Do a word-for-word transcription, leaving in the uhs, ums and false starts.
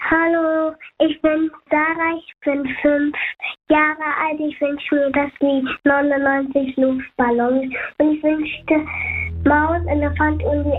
Hallo, ich bin Sarah, ich bin fünf Jahre alt. Ich wünsche mir das Lied neunundneunzig Luftballons und ich wünschte Maus, Elefant und die